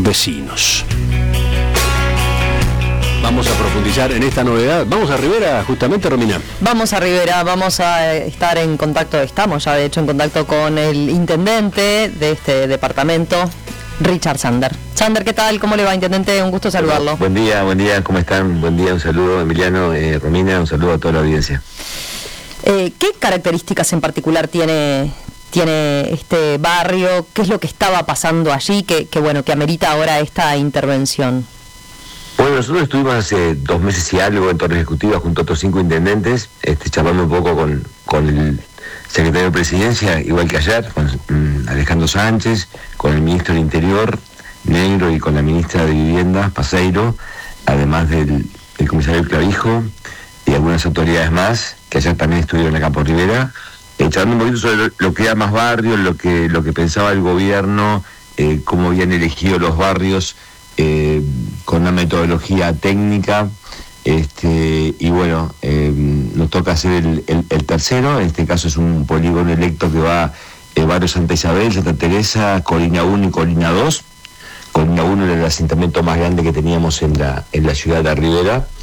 vecinos. Vamos a profundizar en esta novedad. Vamos a Rivera, justamente, Romina. Vamos a Rivera, vamos a estar en contacto, estamos ya de hecho en contacto con el intendente de este departamento, Richard Sander. Sander, ¿qué tal? ¿Cómo le va, intendente? Un gusto saludarlo. Buen día, ¿cómo están? Buen día, un saludo, Emiliano, Romina, un saludo a toda la audiencia. ¿Qué características en particular tiene este barrio? ¿Qué es lo que estaba pasando allí que amerita ahora esta intervención? Bueno, nosotros estuvimos hace 2 meses y algo en Torre Ejecutiva junto a otros 5 intendentes, charlando un poco con el secretario de Presidencia, igual que ayer, con Alejandro Sánchez, con el ministro del Interior, Negro, y con la ministra de Vivienda, Paseiro, además del comisario Clavijo y algunas autoridades más, que ayer también estuvieron acá por Rivera, charlando un poquito sobre lo que era más barrio, lo que pensaba el gobierno, cómo habían elegido los barrios, con una metodología técnica, y bueno, nos toca hacer el tercero. En este caso es un polígono electo que va barrio Santa Isabel, Santa Teresa, Colina 1 y Colina 2. Colina 1 era el asentamiento más grande que teníamos en la ciudad de Rivera,